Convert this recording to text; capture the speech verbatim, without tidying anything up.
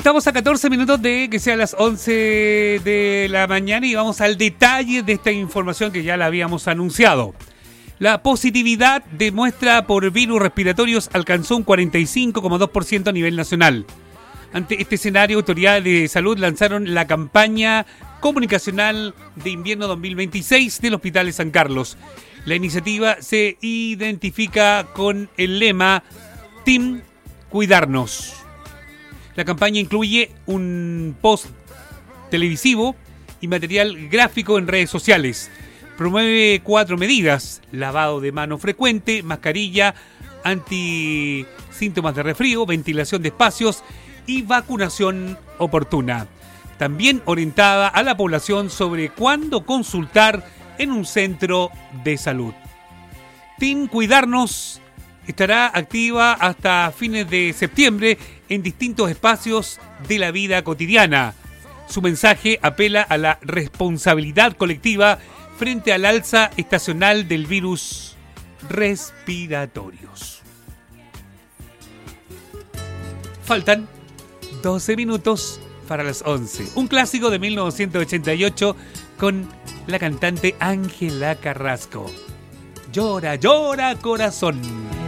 Estamos a catorce minutos de que sea las once de la mañana y vamos al detalle de esta información que ya la habíamos anunciado. La positividad de muestra por virus respiratorios alcanzó un cuarenta y cinco coma dos por ciento a nivel nacional. Ante este escenario, autoridades de salud lanzaron la campaña comunicacional de invierno dos mil veintiséis del Hospital de San Carlos. La iniciativa se identifica con el lema Team Cuidarnos. La campaña incluye un post televisivo y material gráfico en redes sociales. Promueve cuatro medidas: lavado de mano frecuente, mascarilla, antisíntomas de resfrío, ventilación de espacios y vacunación oportuna. También orientada a la población sobre cuándo consultar en un centro de salud. Team Cuidarnos estará activa hasta fines de septiembre en distintos espacios de la vida cotidiana. Su mensaje apela a la responsabilidad colectiva frente al alza estacional del virus respiratorios. Faltan doce minutos para las once. Un clásico de mil novecientos ochenta y ocho con la cantante Ángela Carrasco. Llora, llora, corazón.